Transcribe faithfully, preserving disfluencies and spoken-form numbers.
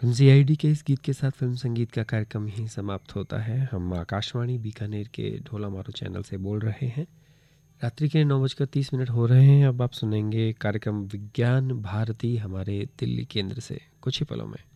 Film CID के इस गीत के साथ फिल्म संगीत का कार्यक्रम ही समाप्त होता है। हम आकाशवाणी बीकानेर के ढोला मारू चैनल से बोल रहे हैं। रात्रि के नौ बजकर तीस मिनट हो रहे हैं। अब आप सुनेंगे कार्यक्रम विज्ञान भारती हमारे दिल्ली केंद्र से कुछ ही पलों में।